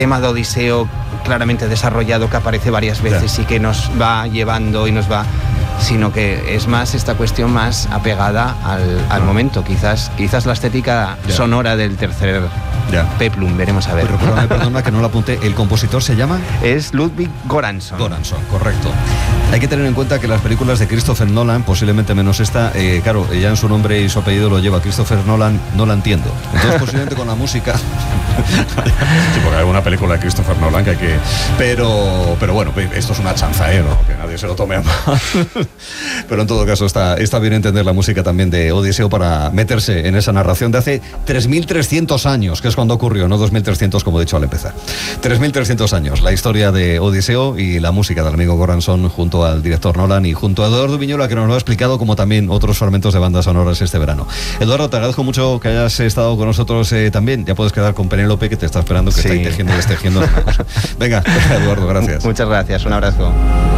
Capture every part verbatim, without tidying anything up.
tema de Odiseo claramente desarrollado que aparece varias veces yeah. y que nos va llevando y nos va, sino que es más esta cuestión más apegada al, al momento, quizás quizás la estética yeah. sonora del tercer yeah. Peplum, veremos a ver. Pero perdona, perdona que no lo apunte, ¿el compositor se llama? Es Ludwig Göransson. Göransson, correcto. Hay que tener en cuenta que las películas de Christopher Nolan, posiblemente menos esta, eh, claro, ya en su nombre y su apellido lo lleva Christopher Nolan, no la entiendo. Entonces posiblemente con la música... Sí, porque hay una película de Christopher Nolan que hay que... Pero, pero bueno, esto es una chanza, ¿eh? ¿No? Que nadie se lo tome a mal. Pero en todo caso está, está bien entender la música también de Odiseo para meterse en esa narración de hace tres mil trescientos años, que es cuando ocurrió, no dos mil trescientos como he dicho al empezar. tres mil trescientos años, la historia de Odiseo y la música del amigo Göransson junto al director Nolan y junto a Eduardo Viñola, que nos lo ha explicado, como también otros fragmentos de bandas sonoras este verano. Eduardo, te agradezco mucho que hayas estado con nosotros eh, también. Ya puedes quedar con Penélope, que te está esperando, que sí. está ahí tejiendo y destejiendo una cosa. Venga, Eduardo, gracias. Muchas gracias, un abrazo.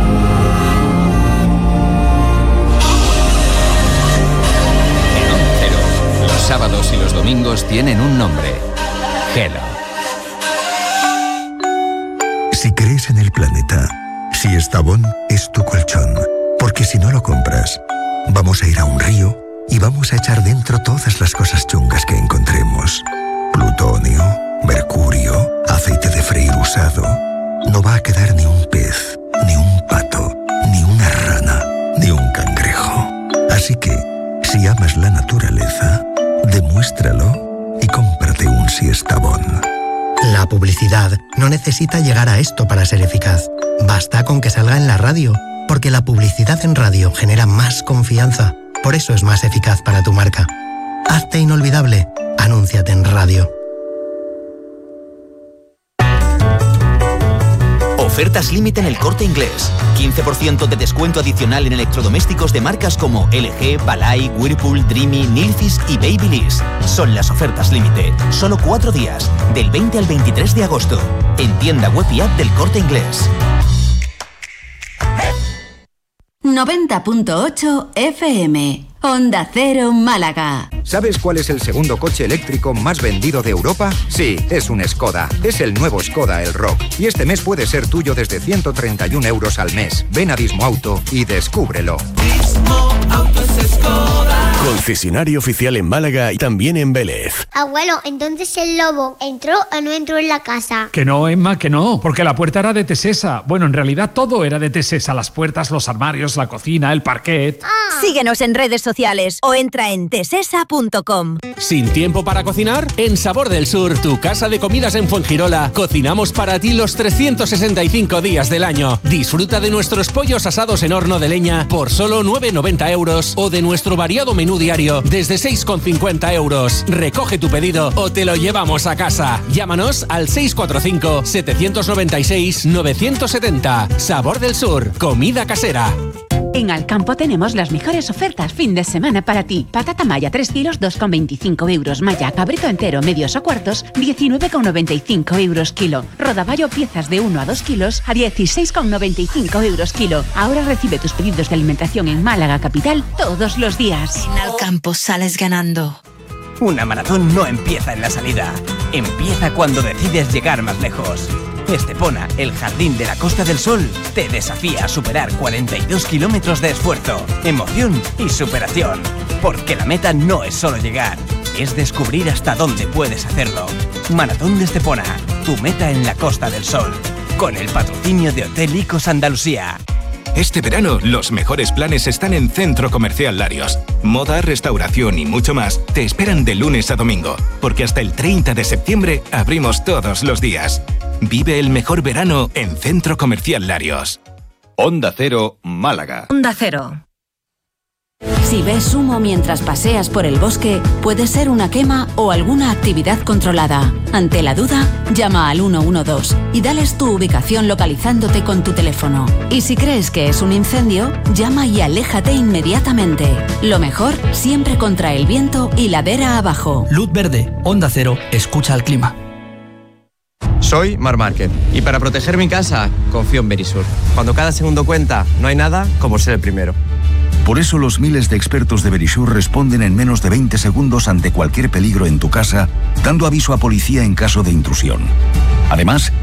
Los sábados y los domingos tienen un nombre: Hello. Si crees en el planeta, Siestabón es tu colchón, porque si no lo compras, vamos a ir a un río y vamos a echar dentro todas las cosas chungas que encontremos. Plutonio, mercurio, aceite de freír usado. No va a quedar ni un pez, ni un pato, ni una rana, ni un cangrejo. Así que, si amas la naturaleza, demuéstralo y cómprate un Siestabón. La publicidad no necesita llegar a esto para ser eficaz. Basta con que salga en la radio, porque la publicidad en radio genera más confianza. Por eso es más eficaz para tu marca. Hazte inolvidable. Anúnciate en radio. Ofertas límite en El Corte Inglés. quince por ciento de descuento adicional en electrodomésticos de marcas como L G, Balay, Whirlpool, Dreamy, Nilfisk y Babyliss. Son las ofertas límite. Solo cuatro días, del veinte al veintitrés de agosto. En tienda web y app del Corte Inglés. noventa punto ocho F M. Onda Cero Málaga. ¿Sabes cuál es el segundo coche eléctrico más vendido de Europa? Sí, es un Skoda. Es el nuevo Skoda Elroq. Y este mes puede ser tuyo desde ciento treinta y un euros al mes. Ven a Dismo Auto y descúbrelo. Dismo Auto es Skoda. Concesionario oficial en Málaga y también en Vélez. Abuelo, entonces el lobo ¿entró o no entró en la casa? Que no, Emma, que no, porque la puerta era de Tesesa. Bueno, en realidad todo era de Tesesa. Las puertas, los armarios, la cocina, el parquet. Ah. Síguenos en redes sociales o entra en tesesa punto com. ¿Sin tiempo para cocinar? En Sabor del Sur, tu casa de comidas en Fuengirola, cocinamos para ti los trescientos sesenta y cinco días del año. Disfruta de nuestros pollos asados en horno de leña por solo nueve con noventa euros o de nuestro variado menú diario desde seis con cincuenta euros. Recoge tu pedido o te lo llevamos a casa. Llámanos al seis cuatro cinco, siete nueve seis, nueve siete cero. Sabor del Sur, comida casera. En Alcampo tenemos las mejores ofertas fin de semana para ti. Patata maya tres kilos, dos con veinticinco euros. Maya cabrito entero, medios o cuartos, diecinueve con noventa y cinco euros kilo. Rodaballo piezas de uno a dos kilos a dieciséis con noventa y cinco euros kilo. Ahora recibe tus pedidos de alimentación en Málaga capital todos los días. En Alcampo sales ganando. Una maratón no empieza en la salida. Empieza cuando decides llegar más lejos. Estepona, el jardín de la Costa del Sol, te desafía a superar cuarenta y dos kilómetros de esfuerzo, emoción y superación. Porque la meta no es solo llegar, es descubrir hasta dónde puedes hacerlo. Maratón de Estepona, tu meta en la Costa del Sol. Con el patrocinio de Hotel Icos Andalucía. Este verano, los mejores planes están en Centro Comercial Larios. Moda, restauración y mucho más te esperan de lunes a domingo, porque hasta el treinta de septiembre abrimos todos los días. Vive el mejor verano en Centro Comercial Larios. Onda Cero, Málaga. Onda Cero. Si ves humo mientras paseas por el bosque, puede ser una quema o alguna actividad controlada. Ante la duda, llama al uno uno dos y dales tu ubicación localizándote con tu teléfono. Y si crees que es un incendio, llama y aléjate inmediatamente. Lo mejor, siempre contra el viento y ladera abajo. Luz verde, Onda Cero, escucha al clima. Soy Mar Márquez y para proteger mi casa confío en Verisur. Cuando cada segundo cuenta, no hay nada como ser el primero. Por eso los miles de expertos de Verisure responden en menos de veinte segundos ante cualquier peligro en tu casa, dando aviso a policía en caso de intrusión. Además,